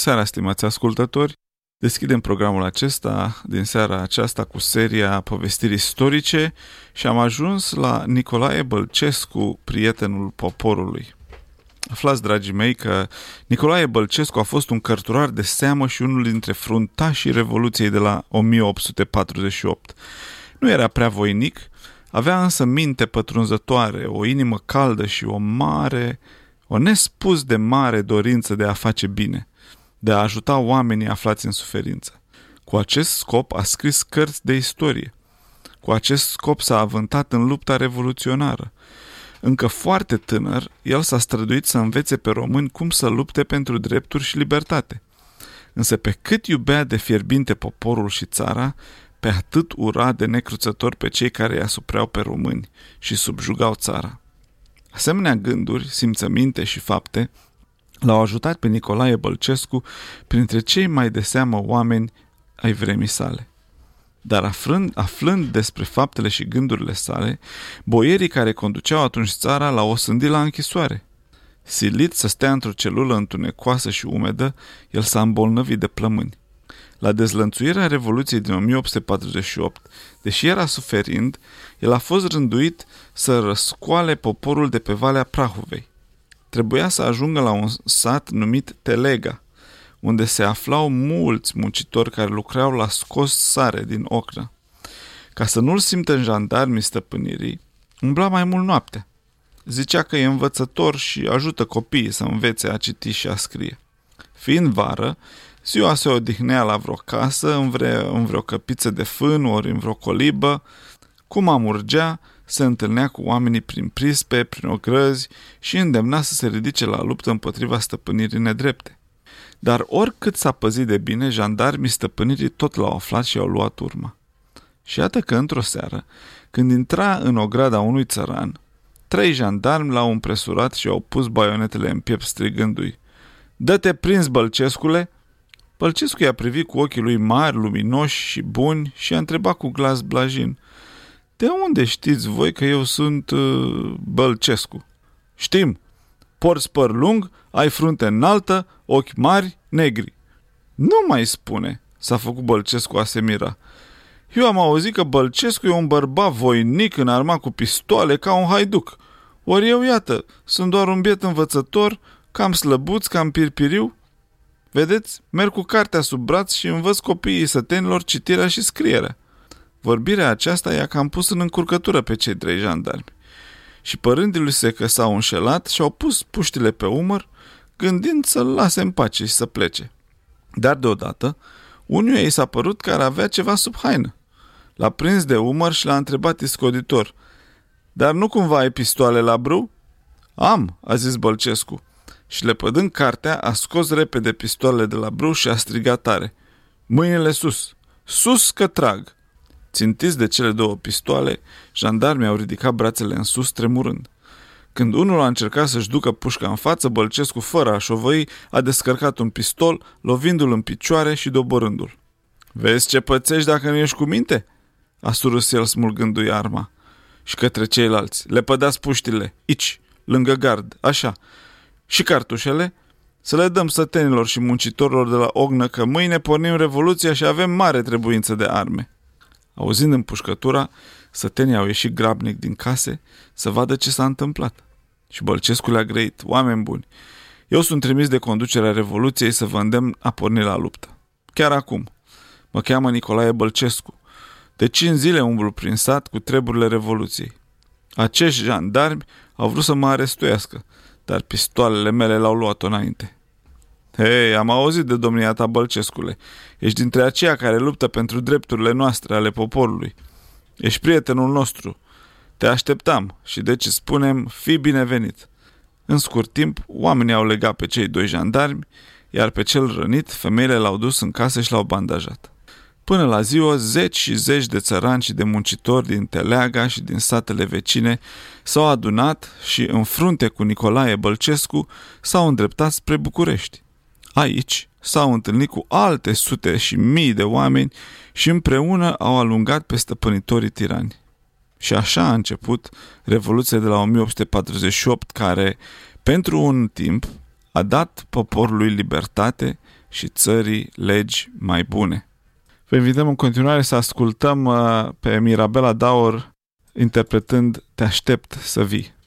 Seara, stimați ascultători, deschidem programul acesta din seara aceasta cu seria povestiri istorice și am ajuns la Nicolae Bălcescu, prietenul poporului. Aflați, dragii mei, că Nicolae Bălcescu a fost un cărturar de seamă și unul dintre fruntașii Revoluției de la 1848. Nu era prea voinic, avea însă minte pătrunzătoare, o inimă caldă și o nespus de mare dorință de a face bine, de a ajuta oamenii aflați în suferință. Cu acest scop a scris cărți de istorie. Cu acest scop s-a avântat în lupta revoluționară. Încă foarte tânăr, el s-a străduit să învețe pe români cum să lupte pentru drepturi și libertate. Însă pe cât iubea de fierbinte poporul și țara, pe atât ura de necruțător pe cei care îi asupreau pe români și subjugau țara. Asemenea gânduri, simțăminte și fapte l-au ajutat pe Nicolae Bălcescu printre cei mai de seamă oameni ai vremii sale. Dar aflând despre faptele și gândurile sale, boierii care conduceau atunci țara l-au osândit la închisoare. Silit să stea într-o celulă întunecoasă și umedă, el s-a îmbolnăvit de plămâni. La dezlănțuirea Revoluției din 1848, deși era suferind, el a fost rânduit să răscoale poporul de pe Valea Prahovei. Trebuia să ajungă la un sat numit Telega, unde se aflau mulți muncitori care lucrau la scos sare din ocnă. Ca să nu-l simtă în jandarmii stăpânirii, umbla mai mult noaptea. Zicea că e învățător și ajută copiii să învețe a citi și a scrie. Fiind vară, ziua se odihnea la vreo casă, în vreo căpiță de fân, ori în vreo colibă. Cum amurgea, se întâlnea cu oamenii prin prispe, prin ogrăzi și îndemna să se ridice la luptă împotriva stăpânirii nedrepte. Dar oricât s-a păzit de bine, jandarmii stăpânirii tot l-au aflat și au luat urma. Și iată că într-o seară, când intra în ograda unui țăran, 3 jandarmi l-au împresurat și au pus baionetele în piept strigându-i: "Dă-te prins, Bălcescule!" Bălcescu i-a privit cu ochii lui mari, luminoși și buni și a întrebat cu glas blajin: "De unde știți voi că eu sunt Bălcescu?" "Știm. Porți păr lung, ai frunte înaltă, ochi mari, negri." "Nu mai spune," s-a făcut Bălcescu a se mira. "Eu am auzit că Bălcescu e un bărbat voinic înarmat cu pistoale ca un haiduc. Ori eu, iată, sunt doar un biet învățător, cam slăbuț, cam pirpiriu. Vedeți, merg cu cartea sub braț și învăț copiii sătenilor citirea și scrierea." Vorbirea aceasta i-a cam pus în încurcătură pe cei 3 jandarmi. Și părându-i se că s-au înșelat și-au pus puștile pe umăr, gândind să-l lase în pace și să plece. Dar deodată, unuia i s-a părut că ar avea ceva sub haină. L-a prins de umăr și l-a întrebat iscoditor: "Dar nu cumva ai pistoale la brâu?" "Am," a zis Bălcescu. Și lepădând cartea, a scos repede pistoalele de la brâu și a strigat tare: "Mâinile sus! Sus că trag!" Țintiți de cele 2 pistoale, jandarmii au ridicat brațele în sus, tremurând. Când unul a încercat să-și ducă pușca în față, Bălcescu, fără a șovăi, a descărcat un pistol, lovindu-l în picioare și doborându-l. "Vezi ce pățești dacă nu ești cu minte?" a surâs el smulgându-i arma. Și către ceilalți: "Lepădați puștile, aici, lângă gard, așa. Și cartușele? Să le dăm sătenilor și muncitorilor de la ognă, că mâine pornim revoluția și avem mare trebuință de arme." Auzind împușcătura, sătenii au ieșit grabnic din case să vadă ce s-a întâmplat. Și Bălcescu le-a grăit: "Oameni buni, eu sunt trimis de conducerea Revoluției să vă îndemn a porni la luptă. Chiar acum. Mă cheamă Nicolae Bălcescu. De 5 zile umblu prin sat cu treburile Revoluției. Acești jandarmi au vrut să mă arestuiască, dar pistoalele mele l-au luat-o înainte." "Hei, am auzit de domnia ta, Bălcescule. Ești dintre aceia care luptă pentru drepturile noastre, ale poporului. Ești prietenul nostru. Te așteptam și deci îți spunem, fii binevenit." În scurt timp, oamenii au legat pe cei 2 jandarmi, iar pe cel rănit, femeile l-au dus în casă și l-au bandajat. Până la ziua, 10 și 10 de țărani și de muncitori din Teleaga și din satele vecine s-au adunat și, în frunte cu Nicolae Bălcescu, s-au îndreptat spre București. Aici s-au întâlnit cu alte sute și mii de oameni și împreună au alungat pe stăpânitorii tirani. Și așa a început Revoluția de la 1848, care, pentru un timp, a dat poporului libertate și țării legi mai bune. Vă invităm în continuare să ascultăm pe Mirabela Daur interpretând Te aștept să vii.